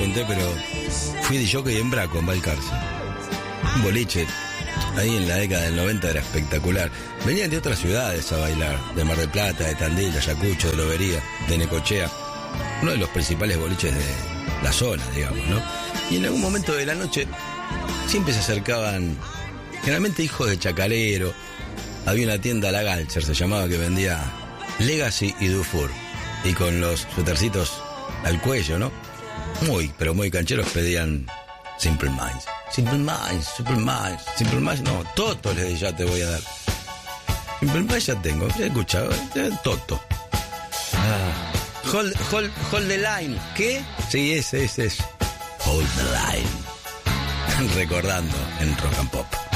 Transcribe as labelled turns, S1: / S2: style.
S1: conté, pero fui de jockey en Braco, en Balcarce. Un boliche, ahí en la década del 90 era espectacular. Venían de otras ciudades a bailar, de Mar del Plata, de Tandil, de Ayacucho, de Lobería, de Necochea. Uno de los principales boliches de la zona, digamos, ¿no? Y en algún momento de la noche siempre se acercaban, generalmente hijos de chacarero. Había una tienda, La Galcher se llamaba, que vendía Legacy y Dufour. Y con los suétercitos al cuello, ¿no? Muy, pero muy cancheros, pedían Simple Minds. Simple Minds, Simple Minds, Simple Minds. No, Toto ya te voy a dar. Simple Minds ya tengo, he escuchado, Toto. Hold the line. ¿Qué? Sí, ese es. Hold the line. Recordando en Rock and Pop.